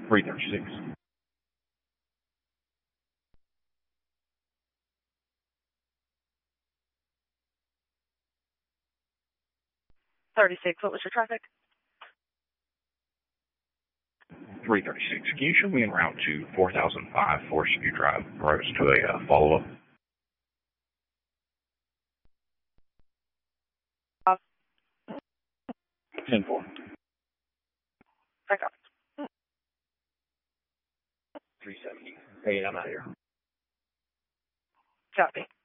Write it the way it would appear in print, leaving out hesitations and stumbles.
336. 36. What was your traffic? 336. Can you show me en route to 4005 Forest View Drive, roads to a follow-up? 10-4. Check out. 370. Hey, I'm out here. Copy.